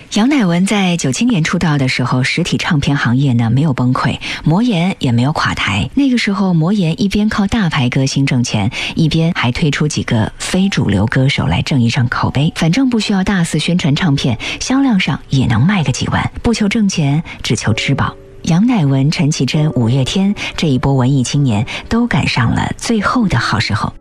杨乃文在97年出道的时候，实体唱片行业呢没有崩溃，魔岩也没有垮台。那个时候，魔岩一边靠大牌歌星挣钱，一边还推出几个非主流歌手来挣一张口碑。反正不需要大肆宣传唱片，销量上也能卖个几万，不求挣钱，只求吃饱。杨乃文、陈绮贞、五月天这一波文艺青年都赶上了最后的好时候。